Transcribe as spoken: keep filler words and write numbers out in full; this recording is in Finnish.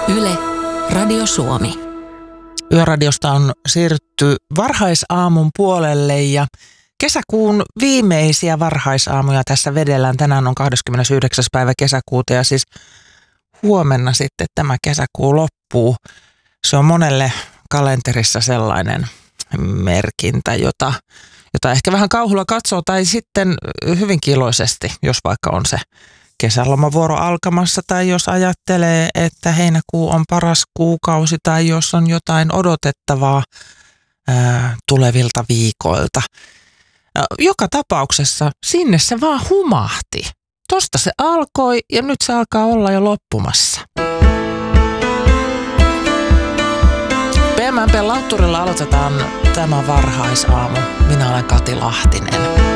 Yle, Radio Suomi. Yöradiosta on siirrytty varhaisaamun puolelle ja kesäkuun viimeisiä varhaisaamuja tässä vedellään. Tänään on kahdeskymmenesyhdeksäs päivä kesäkuuta ja siis huomenna sitten tämä kesäkuu loppuu. Se on monelle kalenterissa sellainen merkintä, jota, jota ehkä vähän kauhulla katsoo tai sitten hyvinkin iloisesti, jos vaikka on se kesälomavuoro alkamassa tai jos ajattelee, että heinäkuu on paras kuukausi tai jos on jotain odotettavaa ää, tulevilta viikoilta. Joka tapauksessa sinne se vaan humahti. Tosta se alkoi ja nyt se alkaa olla jo loppumassa. P M P-lautturilla aloitetaan tämä varhaisaamu. Minä olen Kati Lahtinen.